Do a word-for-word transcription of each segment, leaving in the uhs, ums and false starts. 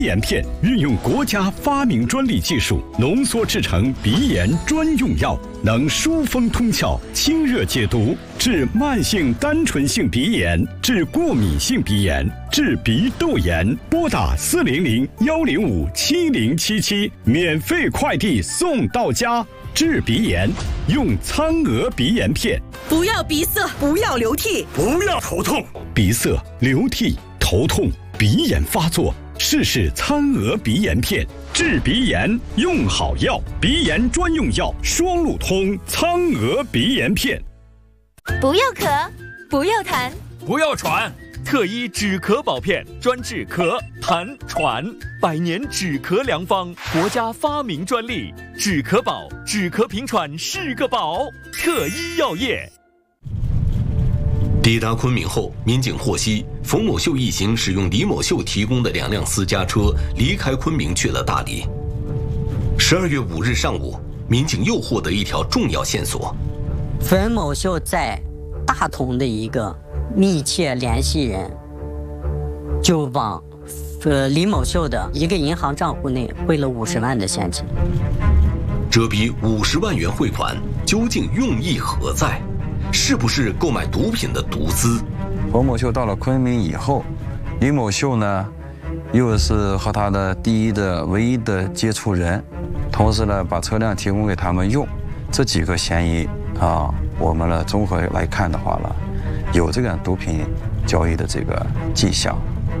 炎片运用国家发明专利技术浓缩制成鼻炎专用药，能疏风通窍、清热解毒，治慢性单纯性鼻炎、治过敏性鼻炎、治鼻窦炎。拨打四零零幺零五七零七七，免费快递送到家。治鼻炎用苍娥鼻炎片。 不要鼻塞，不要流涕， 不要头痛。鼻塞、流涕、头痛、鼻炎发作，试试苍娥鼻炎片。治鼻炎用好药，鼻炎专用药双路通苍娥鼻炎片。 不要咳，不要痰， 不要喘。特医止咳宝片，专治咳、痰、喘，百年止咳良方，国家发明专利。止咳宝，止咳平喘是个宝。特医药业。 抵达昆明后，民警获悉，冯某秀一行使用李某秀提供的两辆私家车离开昆明去了大理。十二月五日上午，民警又获得一条重要线索： 冯某秀在大同的一个密切联系人，就往呃李某秀的一个银行账户内汇了五十万的现金。 这笔五十万元汇款究竟用意何在？是不是购买毒品的毒资？ 冯某秀到了昆明以后，李某秀呢，又是和他的第一的唯一的接触人，同时呢，把车辆提供给他们用，这几个嫌疑啊，我们呢综合来看的话呢，有这个毒品交易的这个迹象。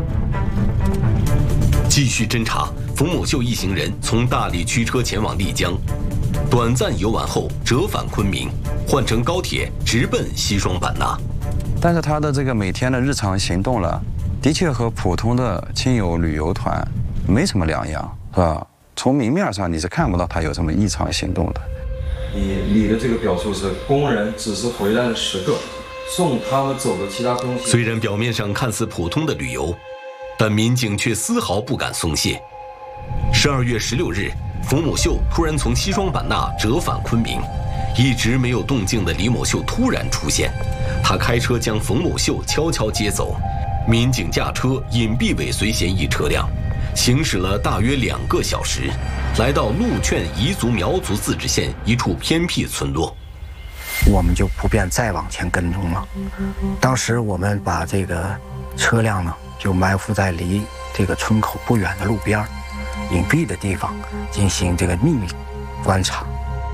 继续侦查，冯某秀一行人从大理驱车前往丽江，短暂游玩后折返昆明，换乘高铁直奔西双版纳。 但是他的这个每天的日常行动了，的确和普通的亲友旅游团没什么两样，是吧？从明面上你是看不到他有什么异常行动的。 你你的这个表述是工人只是回来的时刻，送他们走的其他东西。 虽然表面上看似普通的旅游，但民警却丝毫不敢松懈。十二月十六日，冯某秀突然从西双版纳折返昆明，一直没有动静的李某秀突然出现，他开车将冯某秀悄悄接走，民警驾车隐蔽尾随嫌疑车辆，行驶了大约两个小时，来到陆劝彝族苗族自治县一处偏僻村落。 我们就不便再往前跟踪了。当时我们把这个车辆呢，就埋伏在离这个村口不远的路边隐蔽的地方，进行这个秘密观察。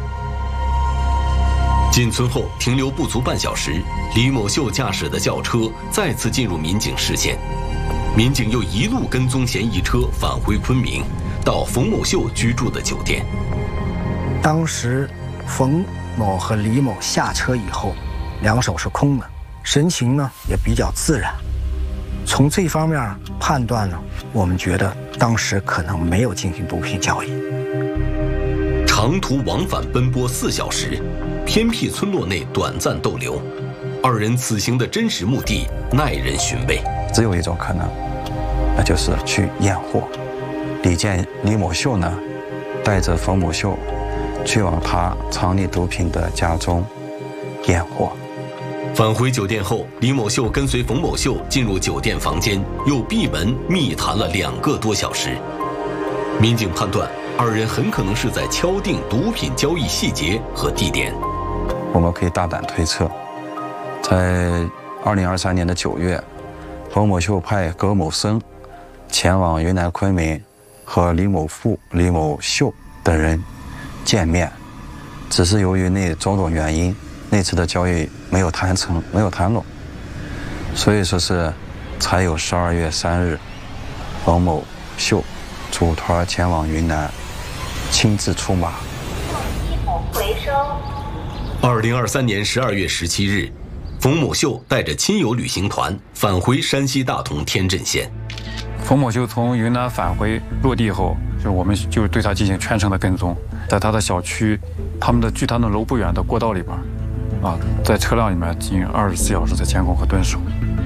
进村后停留不足半小时，李某秀驾驶的轿车再次进入民警视线。民警又一路跟踪嫌疑车返回昆明，到冯某秀居住的酒店。 当时冯某和李某下车以后，两手是空的，神情呢也比较自然。从这方面判断呢，我们觉得当时可能没有进行毒品交易。 长途往返奔波四小时，偏僻村落内短暂逗留，二人此行的真实目的耐人寻味。 只有一种可能，那就是去验货。李见李某秀呢，带着冯某秀去往他藏匿毒品的家中验货。 返回酒店后，李某秀跟随冯某秀进入酒店房间，又闭门密谈了两个多小时。民警判断，二人很可能是在敲定毒品交易细节和地点。 我们可以大胆推测，在二零二三年的九月，冯某秀派葛某生前往云南昆明，和李某富、李某秀等人见面，只是由于那种种原因，那次的交易没有谈成，没有谈拢，所以说是才有十二月三日，冯某秀组团前往云南，亲自出马。 回收。二零二三年十二月十七日，冯某秀带着亲友旅行团返回山西大同天震县。 冯某秀从云南返回落地后，就我们就对他进行全程的跟踪，在他的小区，他们的距他的楼不远的过道里边，啊，在车辆里面进行二十四小时的监控和蹲守。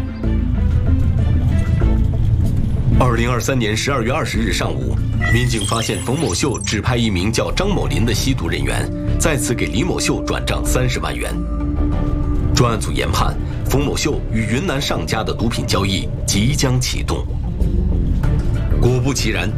二零二三年十二月二十日上午，民警发现冯某秀指派一名叫张某林的吸毒人员，再次给李某秀转账三十万元。专案组研判，冯某秀与云南上家的毒品交易即将启动。果不其然，